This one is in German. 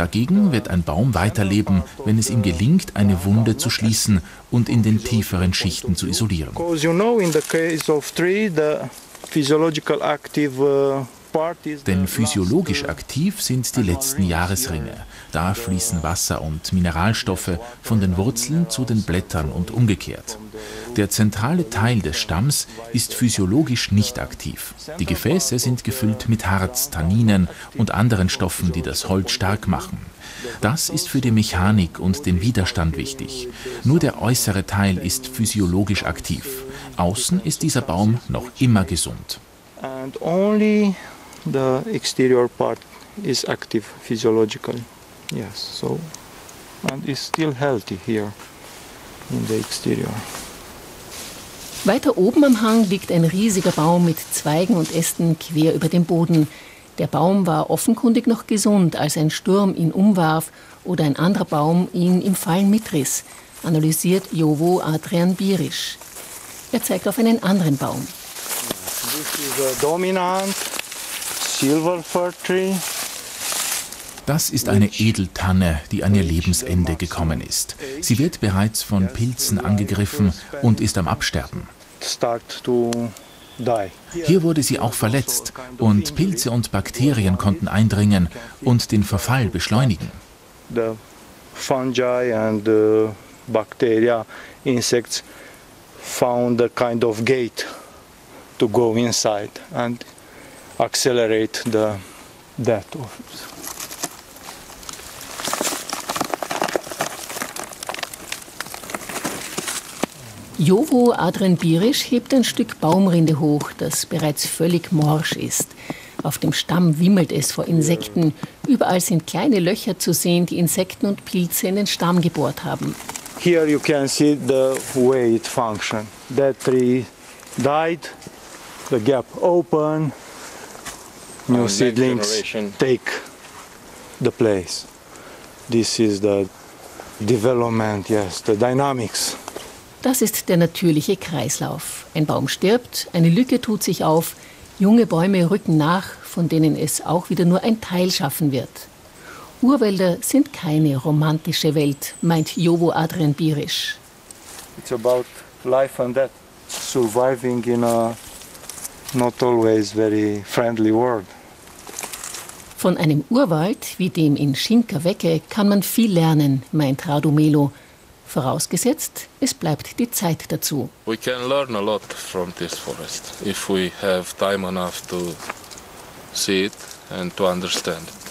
Dagegen wird ein Baum weiterleben, wenn es ihm gelingt, eine Wunde zu schließen und in den tieferen Schichten zu isolieren. Denn physiologisch aktiv sind die letzten Jahresringe. Da fließen Wasser und Mineralstoffe von den Wurzeln zu den Blättern und umgekehrt. Der zentrale Teil des Stamms ist physiologisch nicht aktiv. Die Gefäße sind gefüllt mit Harz, Tanninen und anderen Stoffen, die das Holz stark machen. Das ist für die Mechanik und den Widerstand wichtig. Nur der äußere Teil ist physiologisch aktiv. Außen ist dieser Baum noch immer gesund. And only the exterior part is active physiologically. Yes, so and is still healthy here in the exterior. Weiter oben am Hang liegt ein riesiger Baum mit Zweigen und Ästen quer über dem Boden. Der Baum war offenkundig noch gesund, als ein Sturm ihn umwarf oder ein anderer Baum ihn im Fallen mitriss, analysiert Jovo Adrian Birisch. Er zeigt auf einen anderen Baum. This is a dominant silver fir tree. Das ist eine Edeltanne, die an ihr Lebensende gekommen ist. Sie wird bereits von Pilzen angegriffen und ist am Absterben. Hier wurde sie auch verletzt und Pilze und Bakterien konnten eindringen und den Verfall beschleunigen. The fungi and bacteria, insects found a kind of gate to go inside and accelerate the death of it. Jovo Adrian Birisch hebt ein Stück Baumrinde hoch, das bereits völlig morsch ist. Auf dem Stamm wimmelt es vor Insekten. Überall sind kleine Löcher zu sehen, die Insekten und Pilze in den Stamm gebohrt haben. Here you can see the way it functions. That tree died, the gap open, new seedlings take the place. This is the development, yes, the dynamics. Das ist der natürliche Kreislauf. Ein Baum stirbt, eine Lücke tut sich auf, junge Bäume rücken nach, von denen es auch wieder nur ein Teil schaffen wird. Urwälder sind keine romantische Welt, meint Jovo Adrian Birisch. It's about life and death, surviving in a not always very friendly world. Von einem Urwald wie dem in Scinkawecke kann man viel lernen, meint Radu Melo. Vorausgesetzt, es bleibt die Zeit dazu. We can learn a lot from this forest if we have time enough to see it and to understand it.